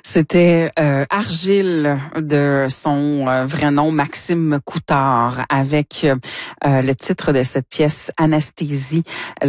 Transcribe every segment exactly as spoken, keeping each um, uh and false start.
C'était euh, Argile de son euh, vrai nom, Maxime Coutard, avec euh, le titre de cette pièce, Anesthésie.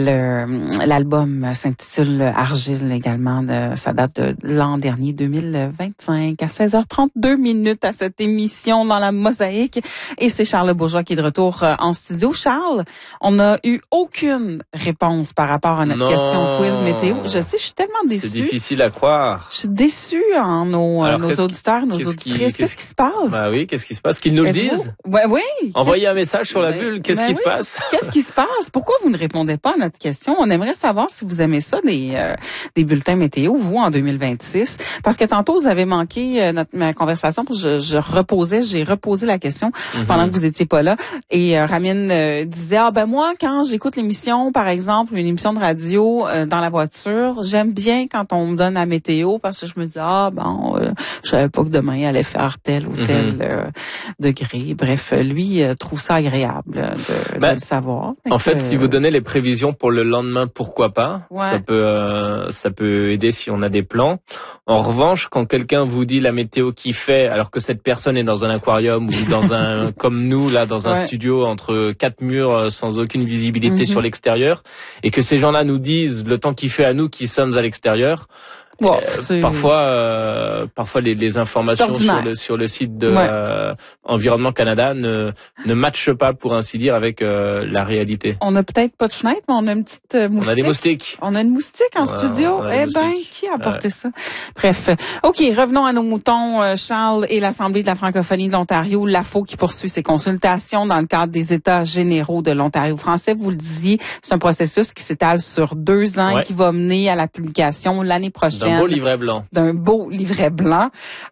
Le, l'album s'intitule Argile également. De, ça date de l'an dernier, deux mille vingt-cinq, à seize heures trente-deux minutes à cette émission dans la Mosaïque. Et c'est Charles Bourgeois qui est de retour euh, en studio. Charles, on n'a eu aucune réponse par rapport à notre non. question quiz météo. Je sais, je suis tellement déçue. C'est difficile à croire. Je suis déçue en nos, Alors, nos auditeurs, nos qu'est-ce auditrices. Qui, qu'est-ce, qu'est-ce qui se passe? Bah oui, qu'est-ce qui se passe? Qu'ils nous le Êtes-vous? disent? Ouais, oui. Envoyez qu'est-ce un message sur la ben, bulle. Qu'est-ce ben qui oui. se passe? Qu'est-ce qui se passe? Pourquoi vous ne répondez pas à notre question? On aimerait savoir si vous aimez ça, des, euh, des bulletins météo, vous, en deux mille vingt-six. Parce que tantôt, vous avez manqué euh, notre ma conversation. Parce que je, je reposais, j'ai reposé la question mm-hmm. pendant que vous étiez pas là. Et euh, Ramine euh, disait, ah ben moi, quand j'écoute l'émission, par exemple, une émission de radio euh, dans la voiture, j'aime bien quand on me donne la météo parce que je me dis, ah bon, euh, je savais pas que demain allait faire tel ou tel mm-hmm. euh, degré. Bref, lui euh, trouve ça agréable de, ben, de le savoir. En fait, euh, si vous donnez les prévisions pour le lendemain, pourquoi pas? Ouais. Ça peut, euh, ça peut aider si on a des plans. En revanche, quand quelqu'un vous dit la météo qu'il fait, alors que cette personne est dans un aquarium ou dans un, comme nous là, dans un ouais. studio entre quatre murs sans aucune visibilité mm-hmm. sur l'extérieur, et que ces gens-là nous disent le temps qu'il fait à nous qui sommes à l'extérieur. Bon, euh, parfois, euh, parfois les, les informations sur le sur le site de ouais. euh, Environnement Canada ne ne matchent pas, pour ainsi dire, avec euh, la réalité. On a peut-être pas de fenêtre, mais on a une petite euh, moustique. On a des moustiques. On a une moustique en ouais, studio. Eh ben, qui a apporté ouais. ça? Bref, ok, revenons à nos moutons. Charles et l'Assemblée de la francophonie de l'Ontario, l'A F O, qui poursuit ses consultations dans le cadre des États généraux de l'Ontario français. Vous le disiez, c'est un processus qui s'étale sur deux ans ouais. et qui va mener à la publication l'année prochaine. D'un beau livret blanc. D'un beau livret blanc.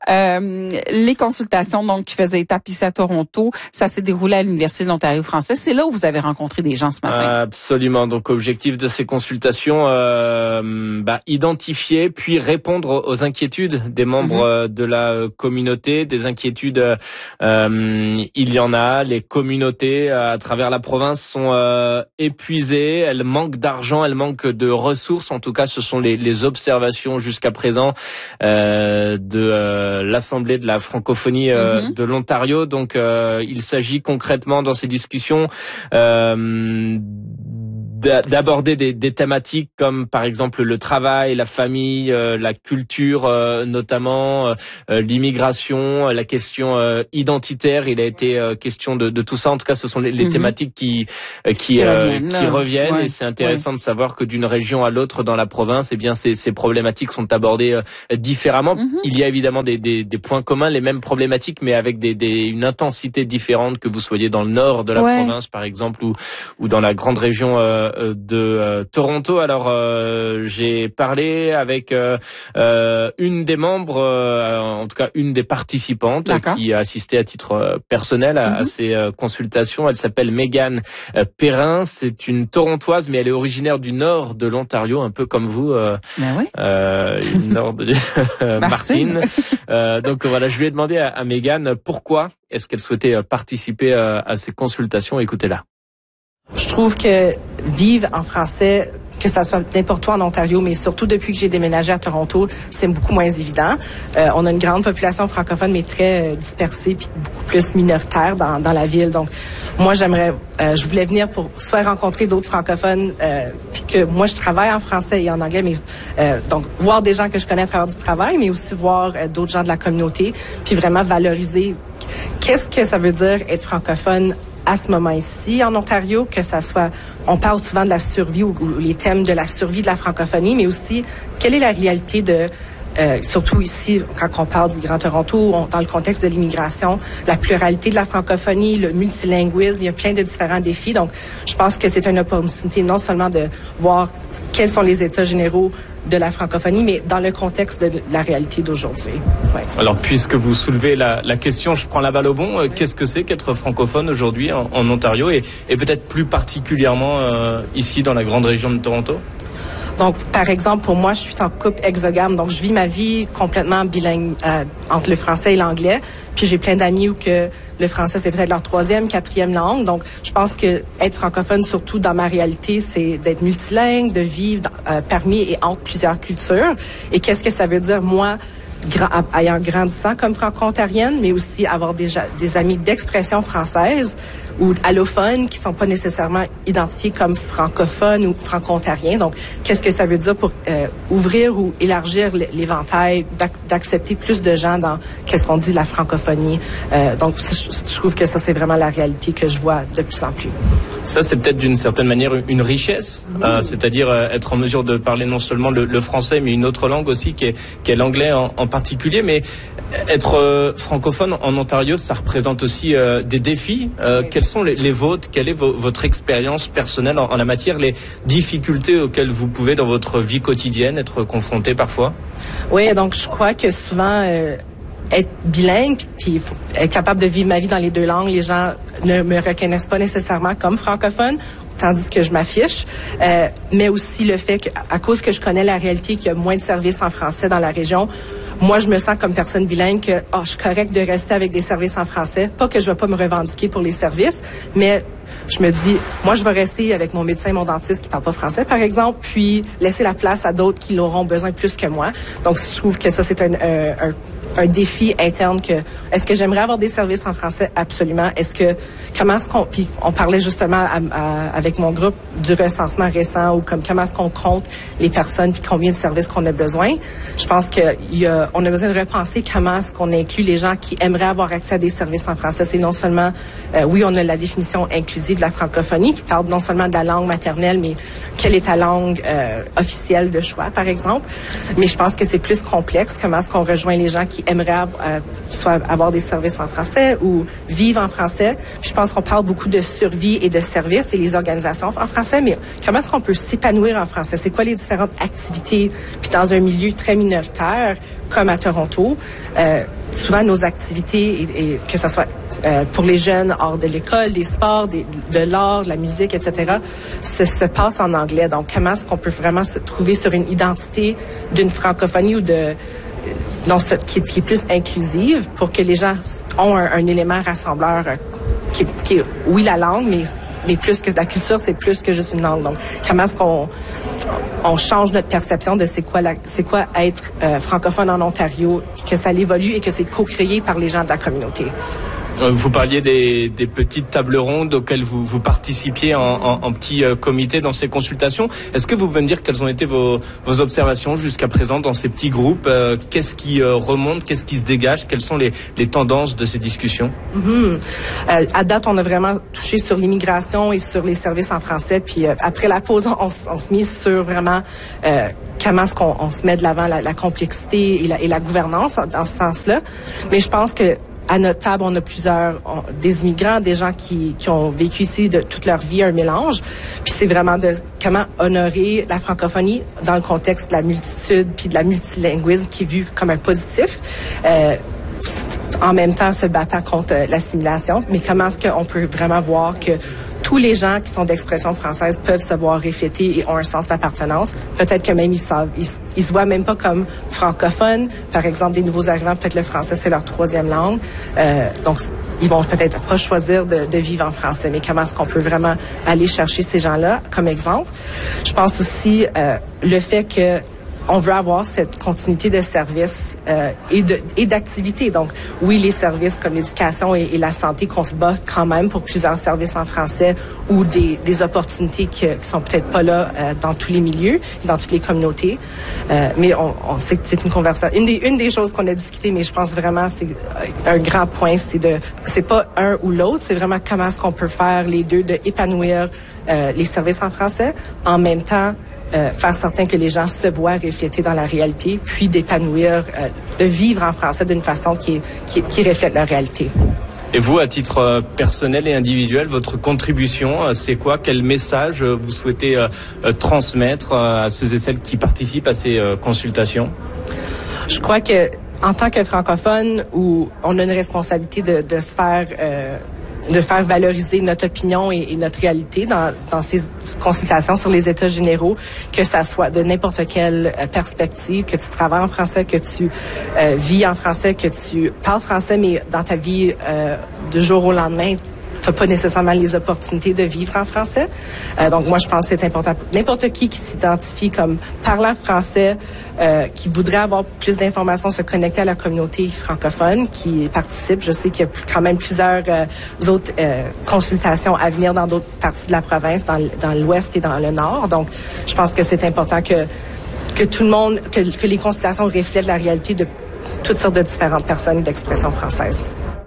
Euh, les consultations donc qui faisaient étape ici à Toronto, ça s'est déroulé à l'Université de l'Ontario français. C'est là où vous avez rencontré des gens ce matin. Absolument. Donc, objectif de ces consultations, euh, bah, identifier puis répondre aux inquiétudes des membres mm-hmm. de la communauté. Des inquiétudes, euh, il y en a. Les communautés à travers la province sont euh, épuisées. Elles manquent d'argent, elles manquent de ressources. En tout cas, ce sont les, les observations jusqu'à présent euh, de euh, l'Assemblée de la francophonie euh, mm-hmm. de l'Ontario. Donc, euh, il s'agit concrètement dans ces discussions euh, d'aborder des, des thématiques comme par exemple le travail, la famille, euh, la culture, euh, notamment euh, l'immigration, la question euh, identitaire. Il a été euh, question de, de tout ça. En tout cas, ce sont les, les mm-hmm. thématiques qui qui, qui euh, reviennent, qui reviennent ouais. et c'est intéressant ouais. de savoir que d'une région à l'autre dans la province, eh bien ces, ces problématiques sont abordées euh, différemment. Mm-hmm. Il y a évidemment des, des, des points communs, les mêmes problématiques, mais avec des, des une intensité différente, que vous soyez dans le nord de la ouais. province par exemple ou ou dans la grande région euh, de euh, Toronto. Alors euh, j'ai parlé avec euh, euh, une des membres, euh, en tout cas une des participantes D'accord. qui a assisté à titre euh, personnel à, mm-hmm. à ces euh, consultations. Elle s'appelle Mégane euh, Perrin. C'est une Torontoise, mais elle est originaire du nord de l'Ontario, un peu comme vous, euh, ben oui. euh, nord de Martine. euh, donc voilà, je lui ai demandé à, à Mégane pourquoi est-ce qu'elle souhaitait participer à, à ces consultations. Écoutez-la. Je trouve que vivre en français, que ça soit n'importe où en Ontario, mais surtout depuis que j'ai déménagé à Toronto, c'est beaucoup moins évident. Euh, on a une grande population francophone, mais très euh, dispersée, puis beaucoup plus minoritaire dans, dans la ville. Donc, moi, j'aimerais, euh, je voulais venir pour soit rencontrer d'autres francophones, euh, puis que moi, je travaille en français et en anglais, mais euh, donc voir des gens que je connais à travers du travail, mais aussi voir euh, d'autres gens de la communauté, puis vraiment valoriser qu'est-ce que ça veut dire être francophone à ce moment ici en Ontario, que ça soit, on parle souvent de la survie ou, ou les thèmes de la survie de la francophonie, mais aussi quelle est la réalité de, euh, surtout ici, quand on parle du Grand Toronto, on, dans le contexte de l'immigration, la pluralité de la francophonie, le multilinguisme, il y a plein de différents défis. Donc, je pense que c'est une opportunité non seulement de voir quels sont les états généraux de la francophonie, mais dans le contexte de la réalité d'aujourd'hui. Ouais. Alors, puisque vous soulevez la, la question, je prends la balle au bon. Ouais. Qu'est-ce que c'est qu'être francophone aujourd'hui en, en Ontario et, et peut-être plus particulièrement euh, ici dans la grande région de Toronto? Donc, par exemple, pour moi, je suis en couple exogame, donc je vis ma vie complètement bilingue euh, entre le français et l'anglais. Puis j'ai plein d'amis où que le français, c'est peut-être leur troisième, quatrième langue. Donc, je pense que être francophone, surtout dans ma réalité, c'est d'être multilingue, de vivre euh, parmi et entre plusieurs cultures. Et qu'est-ce que ça veut dire, moi, ayant grandissant comme franco-ontarienne, mais aussi avoir des, des amis d'expression française ou allophones qui sont pas nécessairement identifiés comme francophones ou franco-ontariens. Donc, qu'est-ce que ça veut dire pour euh, ouvrir ou élargir l'éventail, d'accepter plus de gens dans qu'est-ce qu'on dit la francophonie. Euh, donc, je trouve que ça, c'est vraiment la réalité que je vois de plus en plus. Ça, c'est peut-être d'une certaine manière une richesse, mmh. euh, c'est-à-dire euh, être en mesure de parler non seulement le, le français, mais une autre langue aussi qui est, qui est l'anglais en, en particulier. Mais être euh, francophone en Ontario, ça représente aussi euh, des défis. Euh, oui. Quels sont les, les vôtres? Quelle est vo- votre expérience personnelle en, en la matière? Les difficultés auxquelles vous pouvez dans votre vie quotidienne être confronté parfois? Oui, donc je crois que souvent... Euh être bilingue, puis être capable de vivre ma vie dans les deux langues. Les gens ne me reconnaissent pas nécessairement comme francophone, tandis que je m'affiche. Euh, mais aussi le fait que, à cause que je connais la réalité, qu'il y a moins de services en français dans la région, moi, je me sens comme personne bilingue que oh, je suis correct de rester avec des services en français. Pas que je vais pas me revendiquer pour les services, mais je me dis, moi, je vais rester avec mon médecin, mon dentiste qui parle pas français, par exemple, puis laisser la place à d'autres qui l'auront besoin plus que moi. Donc, je trouve que ça, c'est un, un, un un défi interne que est-ce que j'aimerais avoir des services en français? Absolument. Est-ce que comment est-ce qu'on puis on parlait justement à, à, avec mon groupe du recensement récent ou comme comment est-ce qu'on compte les personnes puis combien de services qu'on a besoin? Je pense que il y a on a besoin de repenser comment est-ce qu'on inclut les gens qui aimeraient avoir accès à des services en français. C'est non seulement euh, oui, on a la définition inclusive de la francophonie qui parle non seulement de la langue maternelle, mais quelle est ta langue euh, officielle de choix, par exemple. Mais je pense que c'est plus complexe. Comment est-ce qu'on rejoint les gens qui aimeraient euh, soit avoir des services en français ou vivre en français. Puis je pense qu'on parle beaucoup de survie et de services et les organisations en français, mais comment est-ce qu'on peut s'épanouir en français? C'est quoi les différentes activités? Puis dans un milieu très minoritaire, comme à Toronto, euh, souvent nos activités, et, et que ce soit euh, pour les jeunes hors de l'école, des sports, des, de l'art, de la musique, et cetera, se, se passe en anglais. Donc, comment est-ce qu'on peut vraiment se trouver sur une identité d'une francophonie ou de non, ce, qui, qui est plus inclusive pour que les gens ont un, un élément rassembleur euh, qui, qui est, oui, la langue, mais, mais plus que la culture, c'est plus que juste une langue. Donc, comment est-ce qu'on on change notre perception de c'est quoi la, c'est quoi être euh, francophone en Ontario, que ça évolue et que c'est co-créé par les gens de la communauté. Vous parliez des, des petites tables rondes auxquelles vous, vous participiez en, en, en petit euh, comité dans ces consultations. Est-ce que vous pouvez me dire quelles ont été vos, vos observations jusqu'à présent dans ces petits groupes? euh, Qu'est-ce qui euh, remonte? Qu'est-ce qui se dégage? Quelles sont les, les tendances de ces discussions? Mm-hmm. euh, à date, on a vraiment touché sur l'immigration et sur les services en français. Puis euh, après la pause, on, on se mise sur vraiment... Euh, comment est-ce qu'on on se met de l'avant la, la complexité et la, et la gouvernance dans ce sens-là. Mais je pense que à notre table, on a plusieurs, on, des immigrants, des gens qui, qui ont vécu ici de toute leur vie un mélange. Puis c'est vraiment de comment honorer la francophonie dans le contexte de la multitude puis de la multilinguisme qui est vu comme un positif. Euh, en même temps, se battant contre l'assimilation. Mais comment est-ce qu'on peut vraiment voir que tous les gens qui sont d'expression française peuvent se voir reflétés et ont un sens d'appartenance. Peut-être que même ils savent, ils, ils se voient même pas comme francophones. Par exemple, des nouveaux arrivants, peut-être le français c'est leur troisième langue. Euh, donc, ils vont peut-être pas choisir de, de vivre en français. Mais comment est-ce qu'on peut vraiment aller chercher ces gens-là comme exemple? Je pense aussi euh, le fait que on veut avoir cette continuité de services euh, et de et d'activités. Donc, oui, les services comme l'éducation et, et la santé, qu'on se bat quand même pour plusieurs services en français ou des, des opportunités qui, qui sont peut-être pas là euh, dans tous les milieux, dans toutes les communautés. Euh, mais on, on sait que c'est une conversation. Une des une des choses qu'on a discuté, mais je pense vraiment c'est un grand point, c'est de c'est pas un ou l'autre, c'est vraiment comment est-ce qu'on peut faire les deux, de épanouir euh, les services en français en même temps. Euh, faire certain que les gens se voient reflétés dans la réalité, puis d'épanouir, euh, de vivre en français d'une façon qui, est, qui, qui reflète leur réalité. Et vous, à titre euh, personnel et individuel, votre contribution, euh, c'est quoi? Quel message euh, vous souhaitez euh, euh, transmettre euh, à ceux et celles qui participent à ces euh, consultations? Je crois que en tant que francophone, où on a une responsabilité de, de se faire... Euh, de faire valoriser notre opinion et, et notre réalité dans, dans ces consultations sur les états généraux, que ça soit de n'importe quelle euh, perspective, que tu travailles en français, que tu euh, vis en français, que tu parles français, mais dans ta vie euh, de jour au lendemain, t'as pas nécessairement les opportunités de vivre en français. Euh, donc moi, je pense que c'est important pour n'importe qui qui s'identifie comme parlant français, euh, qui voudrait avoir plus d'informations, se connecter à la communauté francophone, qui participe. Je sais qu'il y a quand même plusieurs euh, autres euh, consultations à venir dans d'autres parties de la province, dans, dans l'ouest et dans le nord. Donc, je pense que c'est important que que tout le monde, que, que les consultations reflètent la réalité de toutes sortes de différentes personnes d'expression française.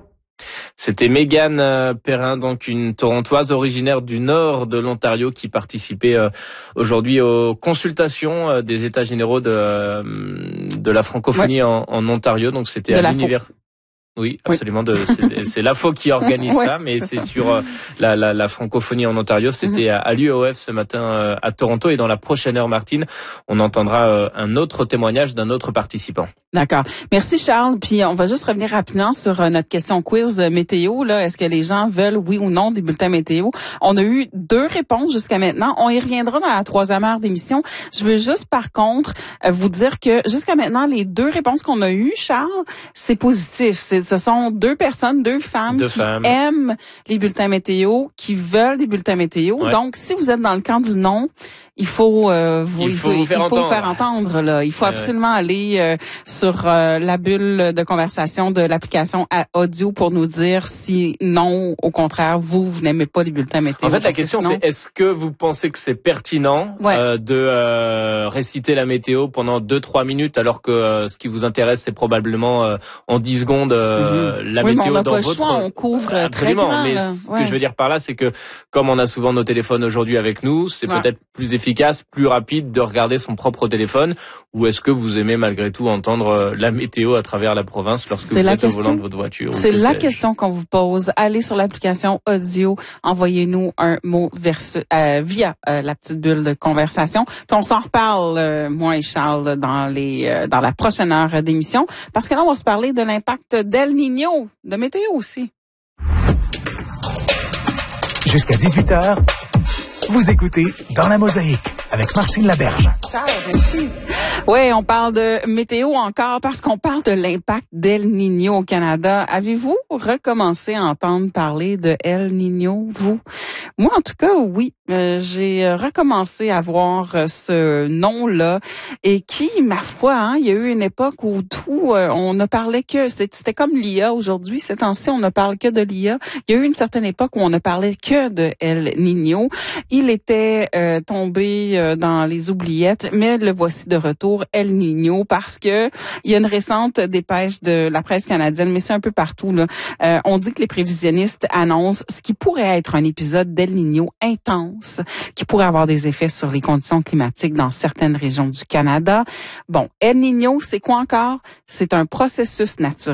C'était Mégane Perrin, donc une Torontoise originaire du nord de l'Ontario qui participait euh, aujourd'hui aux consultations euh, des États généraux de euh, de la francophonie ouais. en, en Ontario. Donc c'était de à l'univers. Oui, absolument. Oui. De, c'est, c'est l'A F O qui organise ouais. ça, mais c'est sur euh, la, la, la francophonie en Ontario. C'était mm-hmm. à, à l'U O F ce matin euh, à Toronto. Et dans la prochaine heure, Martine, on entendra euh, un autre témoignage d'un autre participant. D'accord. Merci Charles. Puis on va juste revenir rapidement sur euh, notre question quiz météo. Là, est-ce que les gens veulent, oui ou non, des bulletins météo? On a eu deux réponses jusqu'à maintenant. On y reviendra dans la troisième heure d'émission. Je veux juste, par contre, euh, vous dire que jusqu'à maintenant, les deux réponses qu'on a eues, Charles, c'est positif. C'est Ce sont deux personnes, deux femmes deux qui femmes. aiment les bulletins météo, qui veulent des bulletins météo. Ouais. Donc, si vous êtes dans le camp du non, il faut euh, vous, il faut, il faut, vous, faire, il faut vous faire entendre. Là. Il faut ouais, absolument ouais. aller euh, sur euh, la bulle de conversation de l'application audio pour nous dire si non, au contraire, vous, vous n'aimez pas les bulletins météo. En fait, la question sinon... c'est est-ce que vous pensez que c'est pertinent ouais. euh, de euh, réciter la météo pendant deux trois minutes alors que euh, ce qui vous intéresse c'est probablement euh, en dix secondes euh, mm-hmm. la oui, météo mais on n'a dans pas votre le choix, on couvre absolument. Très grand, mais là. ce ouais. que je veux dire par là, c'est que comme on a souvent nos téléphones aujourd'hui avec nous, c'est ouais. peut-être plus efficace, plus rapide de regarder son propre téléphone, ou est-ce que vous aimez malgré tout entendre la météo à travers la province lorsque c'est vous êtes question. au volant de votre voiture? C'est la question qu'on vous pose. Allez sur l'application audio, envoyez-nous un mot versus, euh, via euh, la petite bulle de conversation. Puis on s'en reparle, euh, moi et Charles, dans les euh, dans la prochaine heure d'émission, parce que là on va se parler de l'impact d'El Niño, de météo aussi. Jusqu'à dix-huit heures, vous écoutez Dans la Mosaïque avec Martine Laberge. Ciao, merci. Oui, on parle de météo encore parce qu'on parle de l'impact d'El Niño au Canada. Avez-vous recommencé à entendre parler de El Niño, vous? Moi, en tout cas, oui. Euh, j'ai recommencé à voir euh, ce nom-là et qui, ma foi, hein, il y a eu une époque où tout, euh, on ne parlait que, c'était comme l'I A aujourd'hui. Ces temps-ci, on ne parle que de l'I A. Il y a eu une certaine époque où on ne parlait que de El Niño. Il était euh, tombé euh, dans les oubliettes, mais le voici de retour, El Niño, parce que il y a une récente dépêche de la presse canadienne, mais c'est un peu partout, là. Euh, on dit que les prévisionnistes annoncent ce qui pourrait être un épisode d'El Niño intense, qui pourrait avoir des effets sur les conditions climatiques dans certaines régions du Canada. Bon, El Niño, c'est quoi encore? C'est un processus naturel